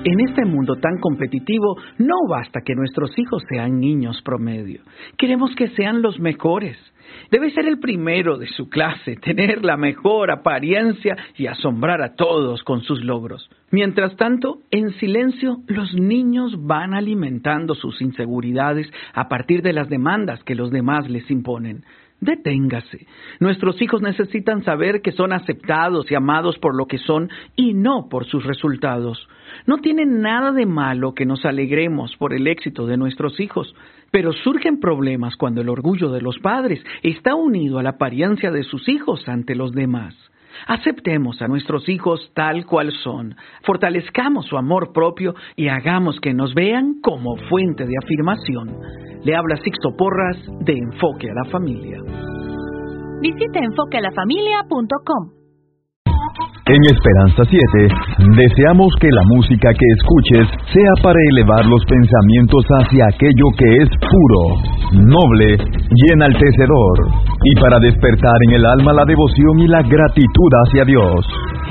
En este mundo tan competitivo, no basta que nuestros hijos sean niños promedio. Queremos que sean los mejores. Debe ser el primero de su clase, tener la mejor apariencia y asombrar a todos con sus logros. Mientras tanto, en silencio, los niños van alimentando sus inseguridades a partir de las demandas que los demás les imponen. Deténgase. Nuestros hijos necesitan saber que son aceptados y amados por lo que son y no por sus resultados. No tiene nada de malo que nos alegremos por el éxito de nuestros hijos, pero surgen problemas cuando el orgullo de los padres está unido a la apariencia de sus hijos ante los demás. Aceptemos a nuestros hijos tal cual son, fortalezcamos su amor propio y hagamos que nos vean como fuente de afirmación. Le habla Sixto Porras de Enfoque a la Familia. Visite enfoquealafamilia.com. En Esperanza 7, deseamos que la música que escuches sea para elevar los pensamientos hacia aquello que es puro, noble y enaltecedor, y para despertar en el alma la devoción y la gratitud hacia Dios.